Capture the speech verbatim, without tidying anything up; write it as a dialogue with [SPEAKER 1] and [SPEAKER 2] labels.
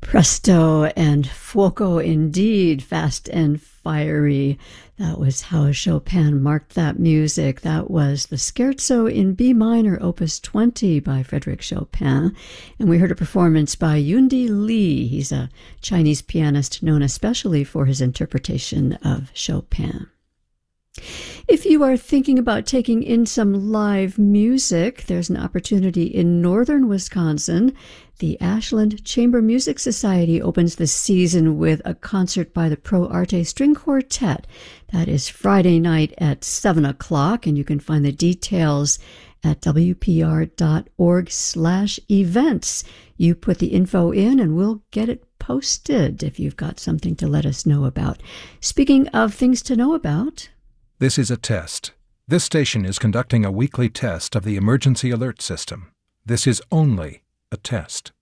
[SPEAKER 1] Presto and fuoco indeed, fast and fiery. That was how Chopin marked that music. That was the Scherzo in B minor, opus twenty by Frédéric Chopin. And we heard a performance by Yundi Li. He's a Chinese pianist known especially for his interpretation of Chopin. If you are thinking about taking in some live music, there's an opportunity in northern Wisconsin. The Ashland Chamber Music Society opens the season with a concert by the Pro Arte String Quartet. That is Friday night at seven o'clock, and you can find the details at w p r dot org slash events. You put the info in and we'll get it posted if you've got something to let us know about. Speaking of things to know about...
[SPEAKER 2] This is a test. This station is conducting a weekly test of the emergency alert system. This is only a test.